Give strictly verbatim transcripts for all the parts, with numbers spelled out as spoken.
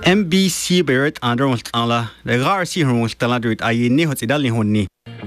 M B C Barrett under Ala, the Garci who was Taladrit, I knew what's Idali Honi.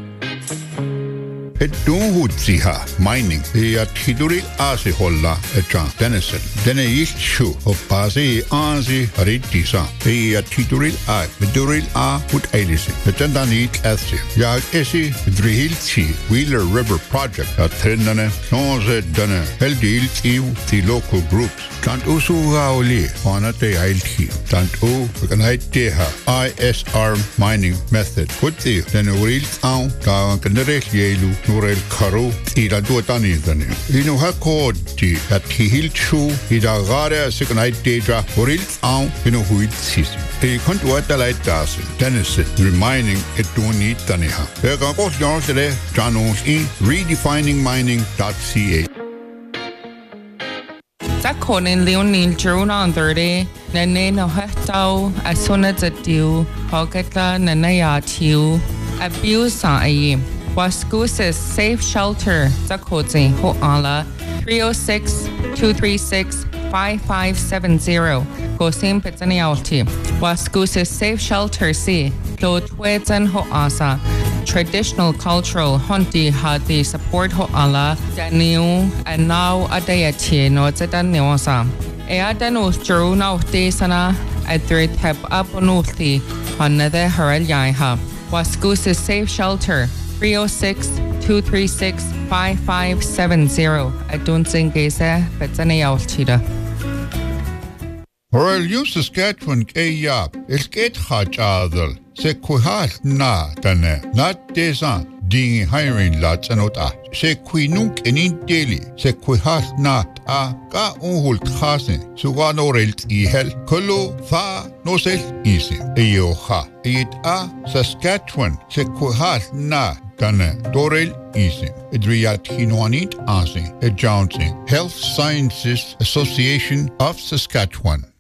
Het doenhoedsiha mining e atiduri asi holla etja Denison. Dene ischu of base anzi ritisa e atiduri a meduril a put elisi. Etendani etsi. Ja esi drihilti Wheeler River Project at Trendane nonze dane heldil tiu the local groups. Tant usu gauli onate ailti. Tant u kanhaiteha I S R mining method. Put the dene uril au da kanere yelu Nurel Karu ira duatani dane. Inu hakoti at hihilchu ida gare signite deja oril au inu huit sisi. E kontuata light gas. Dennis reminding it don't need daniha. Ega kos jansere janons in redefining mining dot c a. Zakonin Leonil Juruna on thirty, Nene no Hetau, Asuna Zatiu, Hogata Nanayatiu, Abuse a Waskusis Safe Shelter, Zakozi, Hoala, three oh six, two three six, five five seven zero, Gosim Pizzanialti, Waskusis Safe Shelter C, Lotwedzan Hoasa, Traditional Cultural Honti Hadi Support Hoala, Daniu, and now Adayati, no Zedaniosa. Eadanus Juruna Desana, at three tap up onulti, on the Harelyaiha, Waskusis Safe Shelter. three oh six, two three six, five five seven zero. I don't think it's a Petzanialtida. Royal U Saskatchewan Kaya, Esket Hachadal, Sequihal na dane, not desan, ding hiring lots and ota. Sequinunk in in daily, Sequihal not a ka unhult hasen, Sugano relt ihel, Kolo fa no sel easy. Eyoha, it a Saskatchewan, Sequihal na. Dane Dorel Easy, Edriat Hinoanit Asi, Ed Johnson, Health Sciences Association of Saskatchewan.